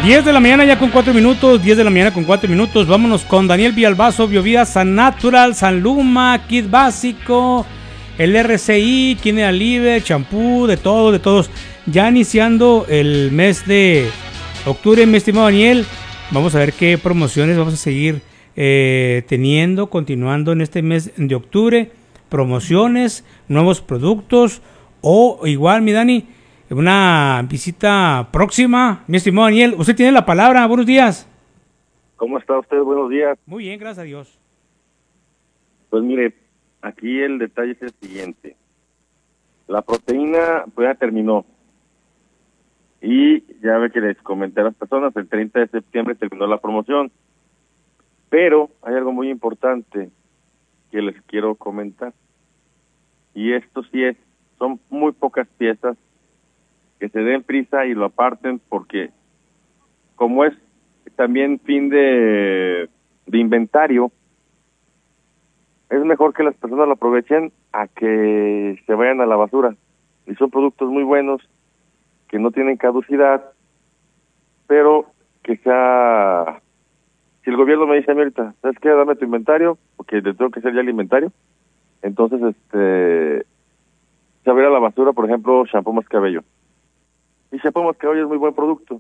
10 de la mañana ya con 4 minutos, 10 de la mañana con 4 minutos. Vámonos con Daniel Villalbazo, Biovida, San Natural, San Luma, Kit Básico, el RCI, Kine Alive, champú, de todo, de todos. Ya iniciando el mes de octubre, mi estimado Daniel, vamos a ver qué promociones vamos a seguir teniendo, continuando en este mes de octubre. Promociones, nuevos productos o igual, mi Dani, una visita próxima. Mi estimado Daniel, usted tiene la palabra. Buenos días. ¿Cómo está usted? Buenos días. Muy bien, gracias a Dios. Pues mire, aquí el detalle es el siguiente. La proteína pues ya terminó. Y ya ve que les comenté a las personas, el 30 de septiembre terminó la promoción. Pero hay algo muy importante que les quiero comentar. Y esto sí son muy pocas piezas, que se den prisa y lo aparten, porque como es también fin de inventario, es mejor que las personas lo aprovechen a que se vayan a la basura. Y son productos muy buenos, que no tienen caducidad, pero que sea... Si el gobierno me dice a mí ahorita, ¿sabes qué? Dame tu inventario, porque le tengo que hacer ya el inventario. Entonces, se va a ir a la basura, por ejemplo, shampoo Mascabello. Y shampoo Mascabello es muy buen producto.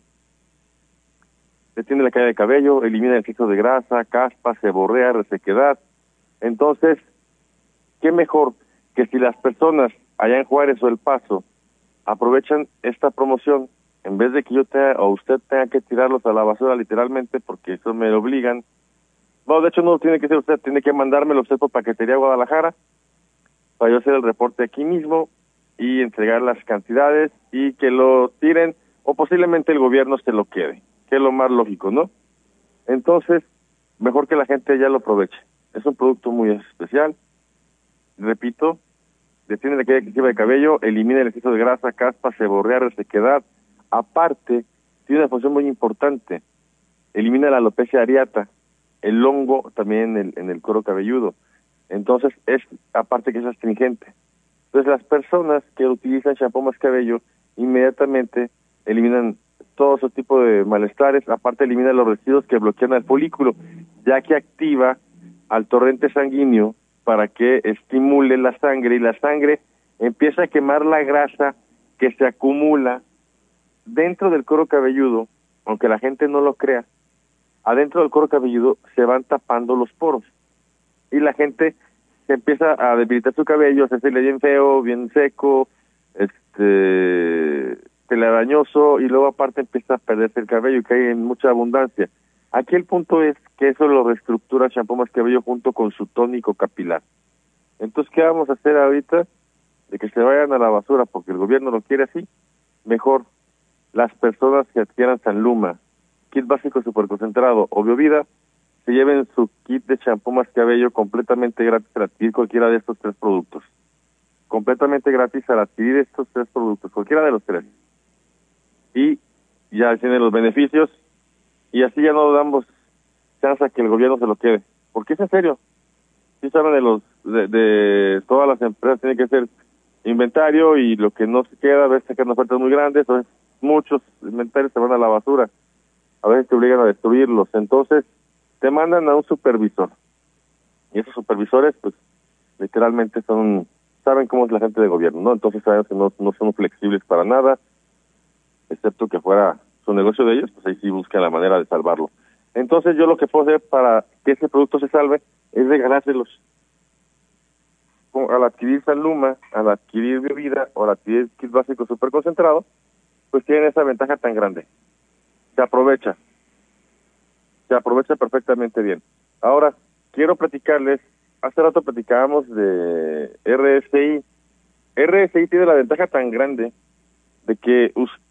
Detiene la caída de cabello, elimina el exceso de grasa, caspa, seborrea, resequedad. Entonces, ¿qué mejor que si las personas allá en Juárez o El Paso aprovechan esta promoción, en vez de que yo o usted tenga que tirarlos a la basura literalmente, porque eso me lo obligan? No, de hecho no tiene que ser usted, tiene que mandármelo usted por paquetería a Guadalajara, para yo hacer el reporte aquí mismo y entregar las cantidades y que lo tiren, o posiblemente el gobierno se lo quede, que es lo más lógico, ¿no? Entonces, mejor que la gente ya lo aproveche. Es un producto muy especial, repito, detiene la caída excesiva de cabello, elimina el exceso de grasa, caspa, seborrea, resequedad. Aparte, tiene una función muy importante, elimina la alopecia areata, el hongo también en el cuero cabelludo. Entonces, aparte que es astringente. Entonces, las personas que utilizan shampoo Mascabello inmediatamente eliminan todo ese tipo de malestares. Aparte, elimina los residuos que bloquean al folículo, ya que activa al torrente sanguíneo para que estimule la sangre, y la sangre empieza a quemar la grasa que se acumula dentro del cuero cabelludo. Aunque la gente no lo crea, adentro del cuero cabelludo se van tapando los poros y la gente se empieza a debilitar su cabello, a hacerle bien feo, bien seco, telarañoso, y luego aparte empieza a perderse el cabello y cae en mucha abundancia. Aquí el punto es que eso lo reestructura Shampoo Mascabello junto con su tónico capilar. Entonces, ¿qué vamos a hacer ahorita? De que se vayan a la basura porque el gobierno lo quiere así. Mejor las personas que adquieran San Luma, Kit Básico Superconcentrado o Biovida, se lleven su kit de shampoo Mascabello completamente gratis al adquirir cualquiera de estos 3 productos. Completamente gratis al adquirir estos 3 productos, cualquiera de los 3. Y ya tienen los beneficios, y así ya no damos chance a que el gobierno se lo quede. Porque es en serio. Si saben de todas las empresas, tiene que ser inventario, y lo que no se queda, a veces sacan ofertas muy grandes, entonces muchos inventarios se van a la basura. A veces te obligan a destruirlos. Entonces, te mandan a un supervisor. Y esos supervisores, pues, literalmente saben cómo es la gente de gobierno, ¿no? Entonces saben que no son flexibles para nada, excepto que fuera su negocio de ellos, pues ahí sí buscan la manera de salvarlo. Entonces yo lo que puedo hacer para que ese producto se salve es regalárselos. Al adquirir San Luma, al adquirir Bebida o al adquirir Kit Básico Super Concentrado, pues tienen esa ventaja tan grande. Se aprovecha perfectamente bien. Ahora, quiero platicarles, hace rato platicábamos de RSI. RSI tiene la ventaja tan grande de que